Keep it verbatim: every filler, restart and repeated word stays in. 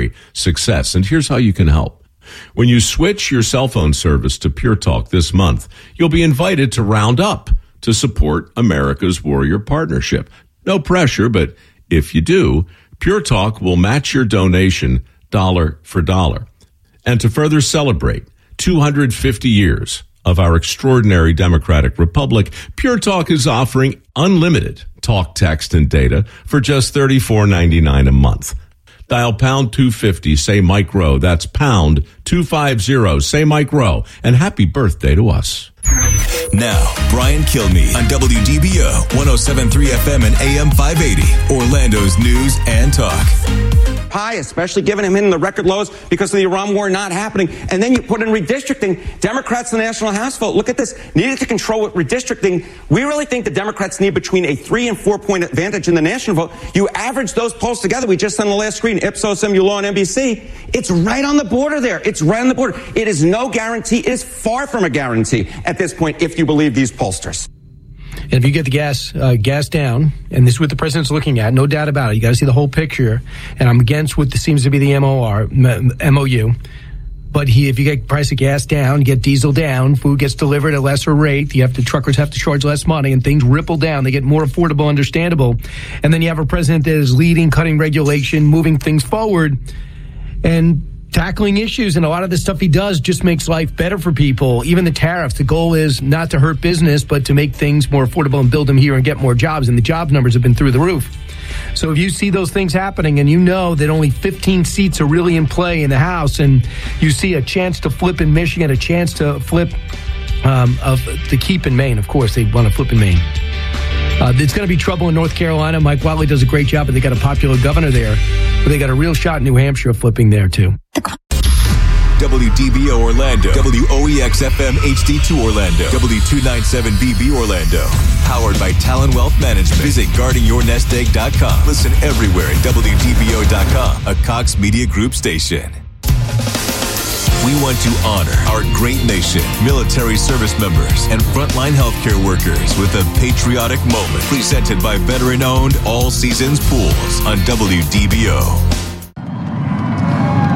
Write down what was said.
extraordinary success. And here's how you can help. When you switch your cell phone service to Pure Talk this month, you'll be invited to round up to support America's Warrior Partnership. No pressure, but if you do, Pure Talk will match your donation dollar for dollar. And to further celebrate two hundred fifty years of our extraordinary democratic republic, Pure Talk is offering unlimited talk, text, and data for just thirty-four ninety-nine a month. Dial pound two fifty, say Mike Rowe. That's pound two fifty, say Mike Rowe. And happy birthday to us. Now, Brian Kilmeade on W D B O, one oh seven point three F M and A M five eighty, Orlando's news and talk. High, especially given him hitting the record lows because of the Iran war not happening. And then you put in redistricting. Democrats in the National House vote. Look at this. Needed to control with redistricting. We really think the Democrats need between a three and four point advantage in the national vote. You average those polls together. We just on the last screen, Ipsos, M U Law, and N B C. It's right on the border there. It's right on the border. It is no guarantee. It is far from a guarantee at this point, if you believe these pollsters. And if you get the gas uh, gas down, and this is what the president's looking at, no doubt about it, you got to see the whole picture. And I'm against what seems to be the M O R, M O U. But he, if you get price of gas down, you get diesel down, food gets delivered at a lesser rate, you have to, truckers have to charge less money, and things ripple down. They get more affordable, understandable. And then you have a president that is leading, cutting regulation, moving things forward, and tackling issues. And a lot of the stuff he does just makes life better for people. Even the tariffs, the goal is not to hurt business, but to make things more affordable and build them here and get more jobs. And the job numbers have been through the roof. So if you see those things happening and you know that only fifteen seats are really in play in the House, and you see a chance to flip in Michigan, a chance to flip um, of to keep in Maine, of course, they want to flip in Maine. Uh, it's going to be trouble in North Carolina. Mike Watley does a great job, but they got a popular governor there. But they got a real shot in New Hampshire of flipping there, too. W D B O Orlando, W O E X F M H D two Orlando, W two ninety-seven B B Orlando. Powered by Talon Wealth Management. Visit guarding your nest egg dot com. Listen everywhere at W D B O dot com, a Cox Media Group station. We want to honor our great nation, military service members, and frontline healthcare workers with a patriotic moment presented by veteran-owned All Seasons Pools on W D B O.